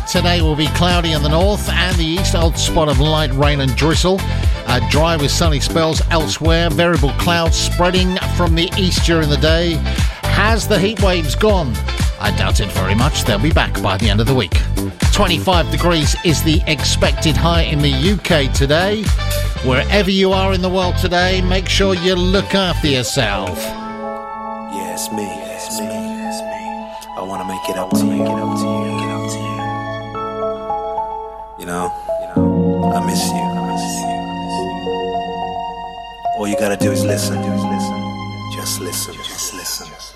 Today will be cloudy in the north and the east, odd spot of light rain and drizzle. Dry with sunny spells elsewhere. Variable clouds spreading from the east during the day. Has the heat waves gone? I doubt it very much. They'll be back by the end of the week. 25 degrees is the expected high in the UK today. Wherever you are in the world today, make sure you look after yourself. Yeah, it's me. I want to make it up to you. You know, I miss you. All you gotta do is listen. Just listen.